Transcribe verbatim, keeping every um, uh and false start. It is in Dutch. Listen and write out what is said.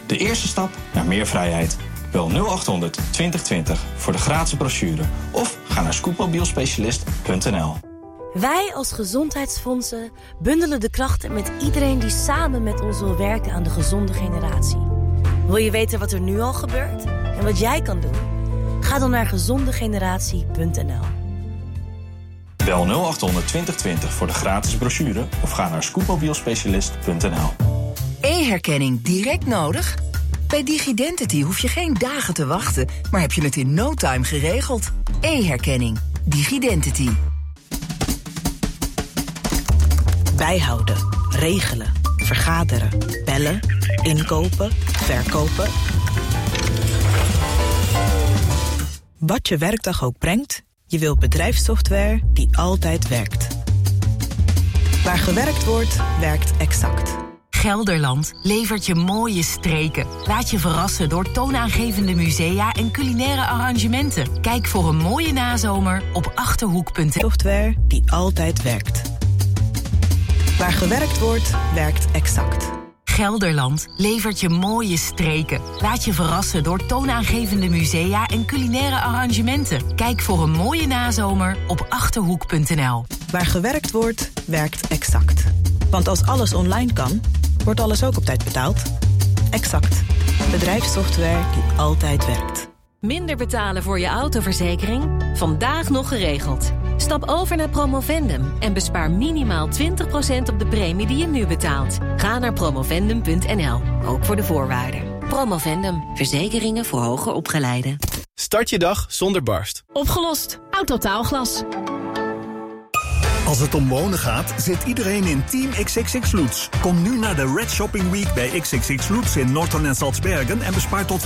De eerste stap naar meer vrijheid. Bel nul acht honderd twintig twintig voor de gratis brochure. Of ga naar scootmobielspecialist punt n l. Wij als gezondheidsfondsen bundelen de krachten met iedereen die samen met ons wil werken aan de gezonde generatie. Wil je weten wat er nu al gebeurt en wat jij kan doen? Ga dan naar gezondegeneratie punt n l. Bel nul acht honderd twintig twintig voor de gratis brochure of ga naar scootmobielspecialist punt n l. E-herkenning direct nodig? Bij DigiDentity hoef je geen dagen te wachten, maar heb je het in no time geregeld. E-herkenning. DigiDentity. Bijhouden, regelen, vergaderen, bellen, inkopen, verkopen. Wat je werkdag ook brengt, je wilt bedrijfssoftware die altijd werkt. Waar gewerkt wordt, werkt Exact. Gelderland levert je mooie streken. Laat je verrassen door toonaangevende musea en culinaire arrangementen. Kijk voor een mooie nazomer op achterhoek punt n l. Software die altijd werkt. Waar gewerkt wordt, werkt Exact. Gelderland levert je mooie streken. Laat je verrassen door toonaangevende musea en culinaire arrangementen. Kijk voor een mooie nazomer op achterhoek punt n l. Waar gewerkt wordt, werkt Exact. Want als alles online kan, wordt alles ook op tijd betaald. Exact. Bedrijfssoftware die altijd werkt. Minder betalen voor je autoverzekering? Vandaag nog geregeld. Stap over naar Promovendum en bespaar minimaal twintig procent op de premie die je nu betaalt. Ga naar promovendum punt n l, ook voor de voorwaarden. Promovendum, verzekeringen voor hoger opgeleiden. Start je dag zonder barst. Opgelost. Autotaalglas. Als het om wonen gaat, zit iedereen in Team X X X Lutz. Kom nu naar de Red Shopping Week bij X X X Lutz in Norton en Salzbergen en bespaar tot